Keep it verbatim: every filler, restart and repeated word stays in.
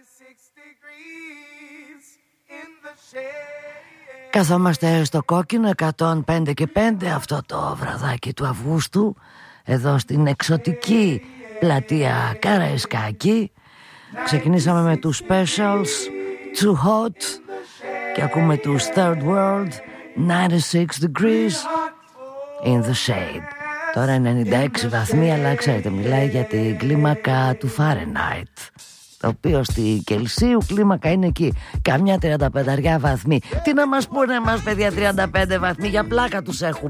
Καθόμαστε στο κόκκινο εκατόν πέντε και πέντε αυτό το βραδάκι του Αυγούστου, εδώ στην εξωτική πλατεία Καραϊσκάκη. Ξεκινήσαμε με τους Specials, Too Hot, και ακούμε τους Third World, ninety-six degrees in the shade. Τώρα είναι ενενήντα έξι βαθμοί, αλλά ξέρετε, μιλάει για την κλίμακα του Fahrenheit, το οποίο στη Κελσίου κλίμακα είναι εκεί καμιά τριάντα πέντε βαθμοί. Τι να μας πούνε μας παιδιά, τριάντα πέντε βαθμοί, για πλάκα τους έχουμε.